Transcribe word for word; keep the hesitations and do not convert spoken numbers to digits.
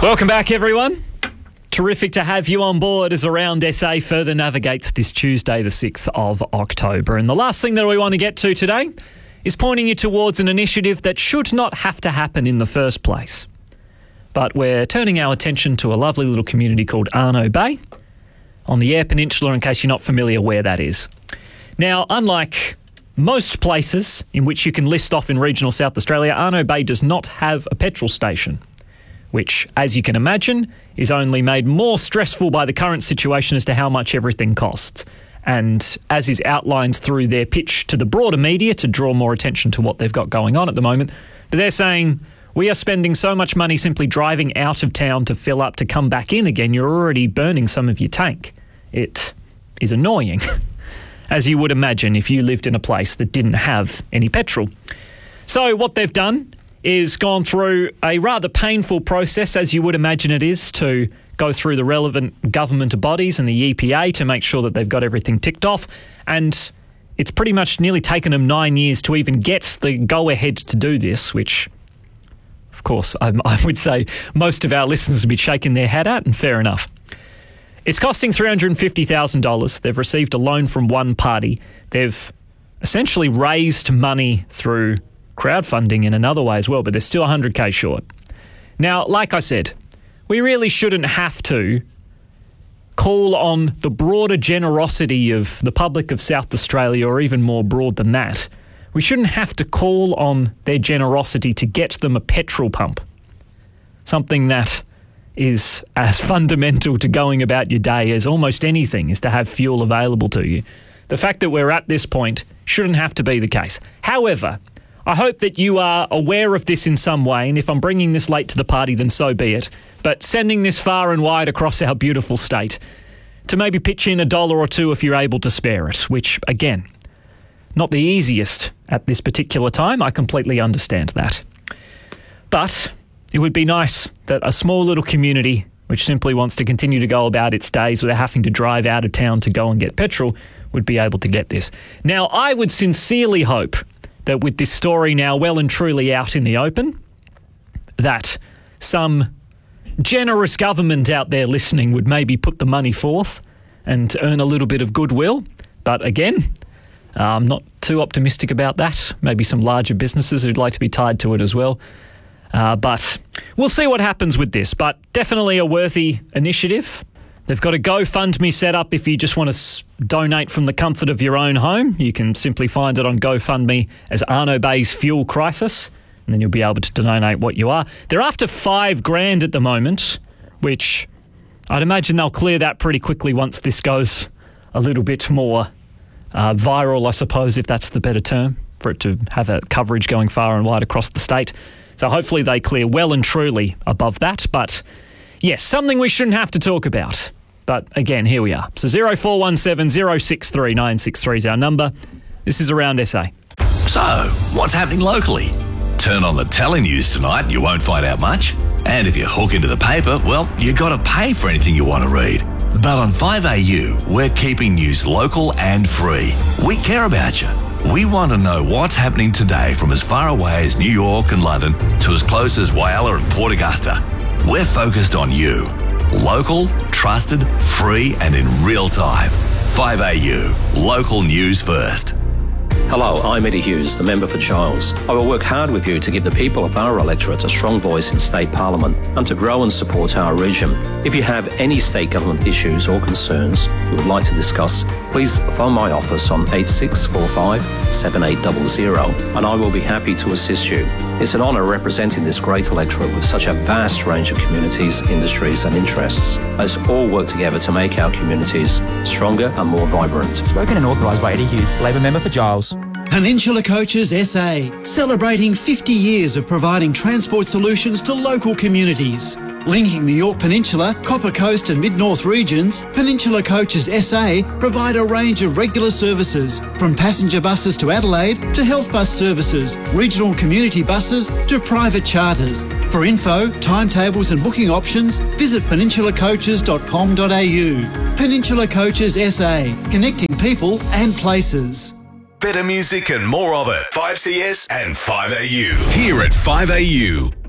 Welcome back, everyone. Terrific to have you on board as Around S A further navigates this Tuesday, the sixth of October. And the last thing that we want to get to today is pointing you towards an initiative that should not have to happen in the first place. But we're turning our attention to a lovely little community called Arno Bay on the Eyre Peninsula, in case you're not familiar where that is. Now, unlike most places in which you can list off in regional South Australia, Arno Bay does not have a petrol station, which, as you can imagine, is only made more stressful by the current situation as to how much everything costs. And as is outlined through their pitch to the broader media to draw more attention to what they've got going on at the moment, but they're saying, we are spending so much money simply driving out of town to fill up to come back in again, you're already burning some of your tank. It is annoying, as you would imagine if you lived in a place that didn't have any petrol. So what they've done is gone through a rather painful process, as you would imagine it is, to go through the relevant government bodies and the E P A to make sure that they've got everything ticked off. And it's pretty much nearly taken them nine years to even get the go-ahead to do this, which, of course, I, I would say most of our listeners would be shaking their head at, and fair enough. It's costing three hundred fifty thousand dollars. They've received a loan from one party. They've essentially raised money through crowdfunding in another way as well, but they're still one hundred K short. Now, like I said, we really shouldn't have to call on the broader generosity of the public of South Australia, or even more broad than that. We shouldn't have to call on their generosity to get them a petrol pump, something that is as fundamental to going about your day as almost anything is to have fuel available to you. The fact that we're at this point shouldn't have to be the case. However, I hope that you are aware of this in some way, and if I'm bringing this late to the party, then so be it. But sending this far and wide across our beautiful state to maybe pitch in a dollar or two if you're able to spare it, which, again, not the easiest at this particular time. I completely understand that. But it would be nice that a small little community which simply wants to continue to go about its days without having to drive out of town to go and get petrol would be able to get this. Now, I would sincerely hope that with this story now well and truly out in the open, that some generous government out there listening would maybe put the money forth and earn a little bit of goodwill. But again, I'm not too optimistic about that. Maybe some larger businesses who'd like to be tied to it as well. Uh, but we'll see what happens with this. But definitely a worthy initiative. They've got a GoFundMe set up if you just want to s- donate from the comfort of your own home. You can simply find it on GoFundMe as Arno Bay's Fuel Crisis, and then you'll be able to donate what you are. They're after five grand at the moment, which I'd imagine they'll clear that pretty quickly once this goes a little bit more uh, viral, I suppose, if that's the better term, for it to have a coverage going far and wide across the state. So hopefully they clear well and truly above that. But yes, something we shouldn't have to talk about. But again, here we are. So zero four one seven zero six three nine six three is our number. This is Around S A. So, what's happening locally? Turn on the telenews tonight and you won't find out much. And if you hook into the paper, well, you got to pay for anything you want to read. But on five A U, we're keeping news local and free. We care about you. We want to know what's happening today from as far away as New York and London to as close as Whyalla and Port Augusta. We're focused on you. Local, trusted, free and in real time. five A U, local news first. Hello, I'm Eddie Hughes, the member for Giles. I will work hard with you to give the people of our electorate a strong voice in State Parliament and to grow and support our region. If you have any state government issues or concerns you would like to discuss, please phone my office on eight six four five seven eight zero zero and I will be happy to assist you. It's an honour representing this great electorate with such a vast range of communities, industries and interests. Let's all work together to make our communities stronger and more vibrant. Spoken and authorised by Eddie Hughes, Labor member for Giles. Peninsula Coaches S A, celebrating fifty years of providing transport solutions to local communities. Linking the Yorke Peninsula, Copper Coast and Mid-North regions, Peninsula Coaches S A provide a range of regular services, from passenger buses to Adelaide to health bus services, regional community buses to private charters. For info, timetables and booking options, visit peninsula coaches dot com dot a u. Peninsula Coaches S A, connecting people and places. Better music and more of it. five C S and five A U. Here at five A U.